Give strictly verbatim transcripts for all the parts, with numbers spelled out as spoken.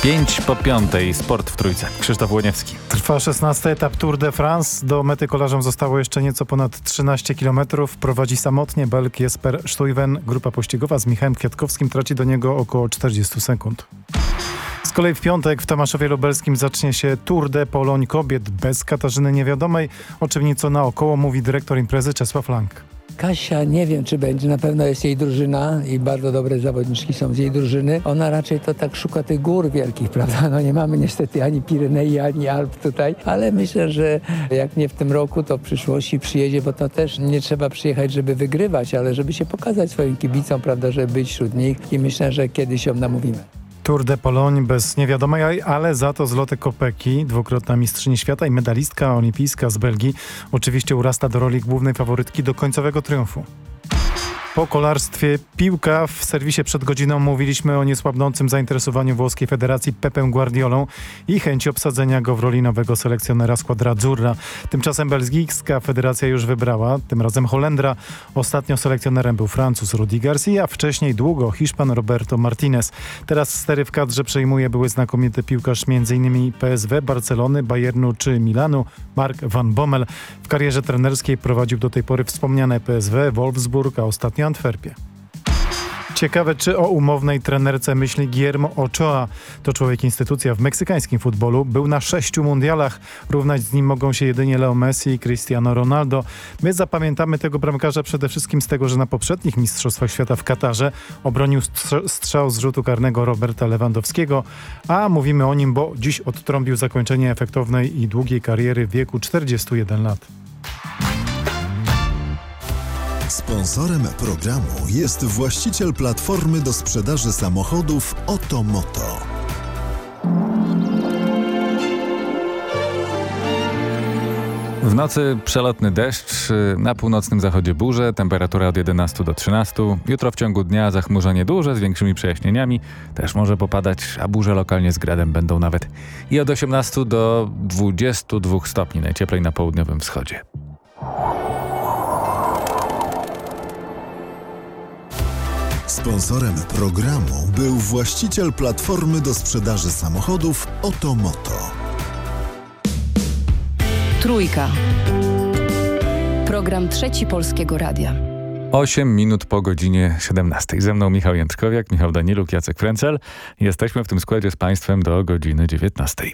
Pięć po piątej, sport w Trójce. Krzysztof Łoniewski. Trwa szesnasty etap Tour de France. Do mety kolarzom zostało jeszcze nieco ponad trzynaście kilometrów. Prowadzi samotnie Belg Jesper Stuyven. Grupa pościgowa z Michałem Kwiatkowskim traci do niego około czterdzieści sekund. Z kolei w piątek w Tomaszowie Lubelskim zacznie się Tour de Pologne kobiet bez Katarzyny Niewiadomej, o czym nieco naokoło mówi dyrektor imprezy Czesław Lang. Kasia nie wiem, czy będzie, na pewno jest jej drużyna i bardzo dobre zawodniczki są z jej drużyny. Ona raczej to tak szuka tych gór wielkich, prawda? No nie mamy niestety ani Pirenei, ani Alp tutaj, ale myślę, że jak nie w tym roku, to w przyszłości przyjedzie, bo to też nie trzeba przyjechać, żeby wygrywać, ale żeby się pokazać swoim kibicom, prawda, żeby być wśród nich i myślę, że kiedyś ją namówimy. Tour de Pologne bez Niewiadomej, ale za to Zloty Kopecki, dwukrotna mistrzyni świata i medalistka olimpijska z Belgii, oczywiście urasta do roli głównej faworytki do końcowego triumfu. Po kolarstwie piłka. W serwisie przed godziną mówiliśmy o niesłabnącym zainteresowaniu włoskiej federacji Pepem Guardiolą i chęci obsadzenia go w roli nowego selekcjonera Squadra Azzurra. Tymczasem belgijska federacja już wybrała, tym razem Holendra. Ostatnio selekcjonerem był Francuz Rudi Garcia, a wcześniej długo Hiszpan Roberto Martinez. Teraz stery w kadrze przejmuje były znakomity piłkarz m.in. P S W, Barcelony, Bayernu czy Milanu, Mark van Bommel. W karierze trenerskiej prowadził do tej pory wspomniane P S W, Wolfsburg, a ostatnio Antwerpie. Ciekawe, czy o umownej trenerce myśli Guillermo Ochoa. To człowiek instytucja w meksykańskim futbolu. Był na sześciu mundialach. Równać z nim mogą się jedynie Leo Messi i Cristiano Ronaldo. My zapamiętamy tego bramkarza przede wszystkim z tego, że na poprzednich Mistrzostwach Świata w Katarze obronił strzał z rzutu karnego Roberta Lewandowskiego. A mówimy o nim, bo dziś odtrąbił zakończenie efektownej i długiej kariery w wieku czterdziestu jeden lat. Sponsorem programu jest właściciel platformy do sprzedaży samochodów Otomoto. W nocy przelotny deszcz, na północnym zachodzie burze, temperatura od jedenastu do trzynastu. Jutro w ciągu dnia zachmurzenie duże z większymi przejaśnieniami. Też może popadać, a burze lokalnie z gradem będą nawet i od osiemnastu do dwudziestu dwóch stopni, najcieplej na południowym wschodzie. Sponsorem programu był właściciel platformy do sprzedaży samochodów Otomoto. Trójka. Program Trzeci Polskiego Radia. osiem minut po godzinie siedemnastej. Ze mną Michał Jędrzkowiak, Michał Daniluk, Jacek Frencel. Jesteśmy w tym składzie z Państwem do godziny dziewiętnastej.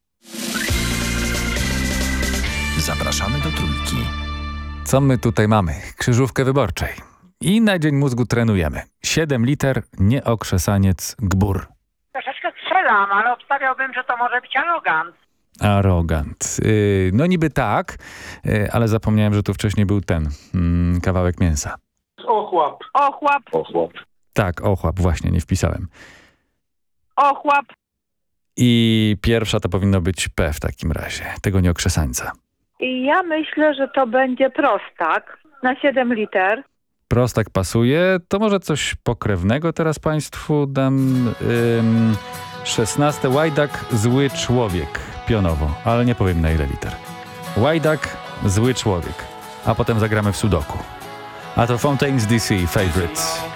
Zapraszamy do Trójki. Co my tutaj mamy? Krzyżówkę wyborczej. I na Dzień Mózgu trenujemy. siedem liter, nieokrzesaniec, gbur. Troszeczkę strzelam, ale obstawiałbym, że to może być arogant. Arogant. Yy, no niby tak, yy, ale zapomniałem, że tu wcześniej był ten yy, kawałek mięsa. Ochłap. Ochłap. Ochłap. Tak, ochłap, właśnie, nie wpisałem. Ochłap. I pierwsza to powinno być P w takim razie, tego nieokrzesańca. I ja myślę, że to będzie prostak na siedem liter. Prostak pasuje, to może coś pokrewnego teraz Państwu dam. Ym, szesnaste Łajdak, zły człowiek, pionowo, ale nie powiem na ile liter. Łajdak, zły człowiek, a potem zagramy w sudoku. A to Fontaines D C, Favorites.